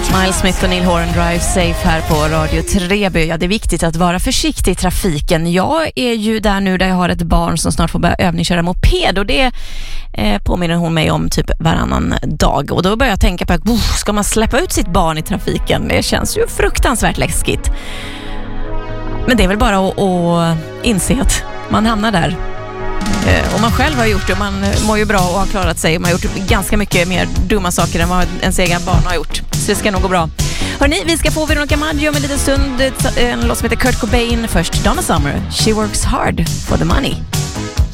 Miles Smith och Neil Horan, Drive Safe här på Radio Treby. Ja, det är viktigt att vara försiktig i trafiken. Jag är ju där nu där jag har ett barn som snart får börja övningsköra moped, och det påminner hon mig om typ varannan dag. Och då börjar jag tänka på att ska man släppa ut sitt barn i trafiken? Det känns ju fruktansvärt läskigt. Men det är väl bara att inse att man hamnar där. Och man själv har gjort det, man mår ju bra och har klarat sig. Man har gjort ganska mycket mer dumma saker än vad ens egen barn har gjort. Så det ska nog gå bra. Hörrni, vi ska få Veronica Maggio om en liten stund. En låt som heter Kurt Cobain. Först Donna Summer, She Works Hard for the Money.